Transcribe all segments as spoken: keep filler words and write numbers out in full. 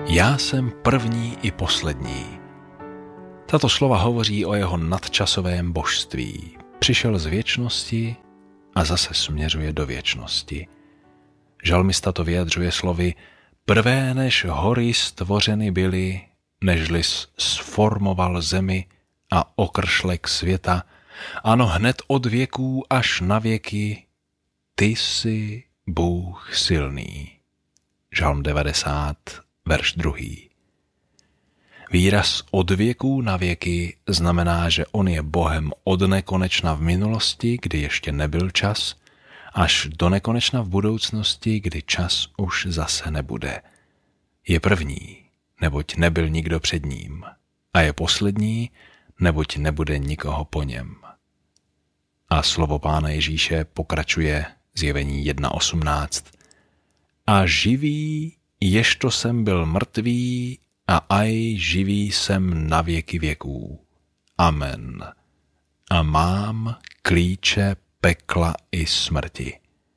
Já jsem první i poslední. Tato slova hovoří o jeho nadčasovém božství. Přišel z věčnosti a zase směřuje do věčnosti. Žalmista to vyjadřuje slovy: prvé než hory stvořeny byly, nežli sformoval zemi a okršlek světa, ano, hned od věků až na věky, ty jsi Bůh silný. Žalm devadesát, verš druhý. Výraz od věků na věky znamená, že on je Bohem od nekonečna v minulosti, kdy ještě nebyl čas, až do nekonečna v budoucnosti, kdy čas už zase nebude. Je první, neboť nebyl nikdo před ním, a je poslední, neboť nebude nikoho po něm. A slovo Pána Ježíše pokračuje Zjevení jedna osmnáct. A živý, ježto jsem byl mrtvý, a aj živý jsem na věky věků. Amen. A mám klíče pekla i smrti.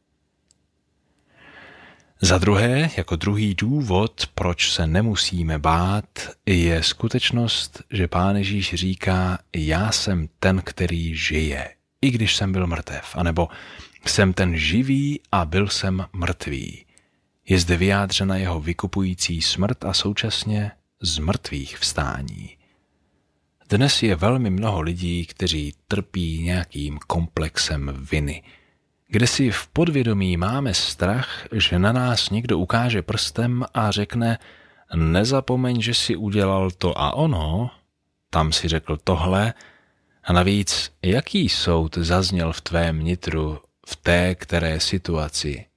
Za druhé, jako druhý důvod, proč se nemusíme bát, je skutečnost, že Pán Ježíš říká: já jsem ten, který žije, i když jsem byl mrtev, anebo jsem ten živý a byl jsem mrtvý. Je zde vyjádřena jeho vykupující smrt a současně z mrtvých vstání. Dnes je velmi mnoho lidí, kteří trpí nějakým komplexem viny, kde si v podvědomí máme strach, že na nás někdo ukáže prstem a řekne: nezapomeň, že si udělal to a ono, tam si řekl tohle, a navíc, jaký soud zazněl v tvém nitru v té které situaci.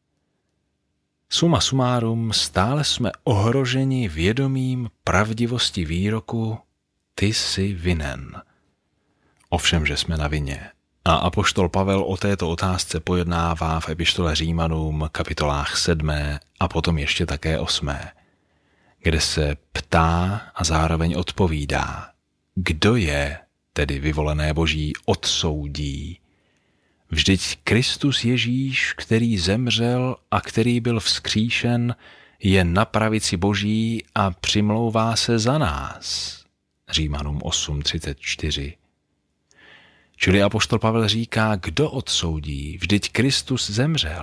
Suma sumárum, stále jsme ohroženi vědomím pravdivosti výroku: ty jsi vinen. Ovšem, že jsme na vině. A apoštol Pavel o této otázce pojednává v epištole Římanům kapitolách sedmé a potom ještě také osmé, kde se ptá a zároveň odpovídá: kdo je, tedy vyvolené Boží, odsoudí? Vždyť Kristus Ježíš, který zemřel a který byl vzkříšen, je na pravici Boží a přimlouvá se za nás. Římanům osm třicet čtyři. Čili apoštol Pavel říká: kdo odsoudí? Vždyť Kristus zemřel.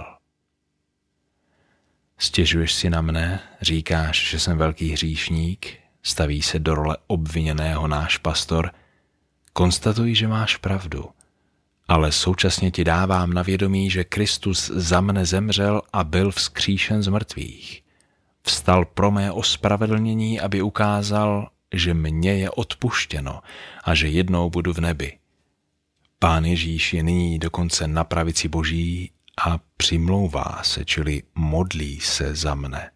Stěžuješ si na mne, říkáš, že jsem velký hříšník, staví se do role obviněného náš pastor. Konstatuji, že máš pravdu, ale současně ti dávám na vědomí, že Kristus za mne zemřel a byl vzkříšen z mrtvých. Vstal pro mé ospravedlnění, aby ukázal, že mně je odpuštěno a že jednou budu v nebi. Pán Ježíš je nyní dokonce na pravici Boží a přimlouvá se, čili modlí se za mne.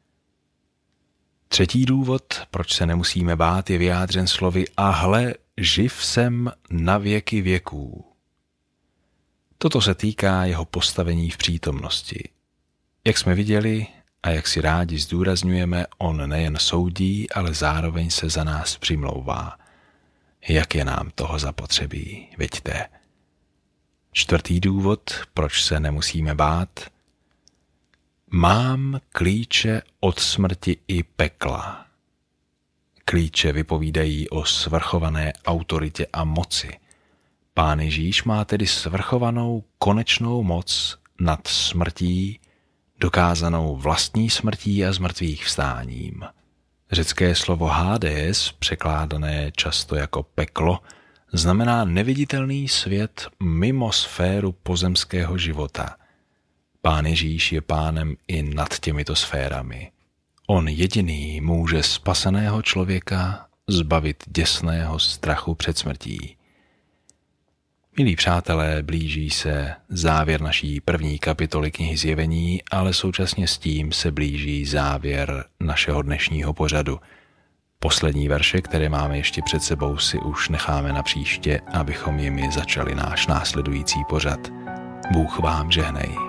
Třetí důvod, proč se nemusíme bát, je vyjádřen slovy: a hle, živ jsem na věky věků. Toto se týká jeho postavení v přítomnosti. Jak jsme viděli a jak si rádi zdůrazňujeme, on nejen soudí, ale zároveň se za nás přimlouvá. Jak je nám toho zapotřebí, viďte. Čtvrtý důvod, proč se nemusíme bát: mám klíče od smrti i pekla. Klíče vypovídají o svrchované autoritě a moci. Pán Ježíš má tedy svrchovanou konečnou moc nad smrtí, dokázanou vlastní smrtí a zmrtvých vstáním. Řecké slovo Hades, překládané často jako peklo, znamená neviditelný svět mimo sféru pozemského života. Pán Ježíš je pánem i nad těmito sférami. On jediný může spaseného člověka zbavit děsného strachu před smrtí. Milí přátelé, blíží se závěr naší první kapitoly knihy Zjevení, ale současně s tím se blíží závěr našeho dnešního pořadu. Poslední verše, které máme ještě před sebou, si už necháme na příště, abychom jimi začali náš následující pořad. Bůh vám žehnej.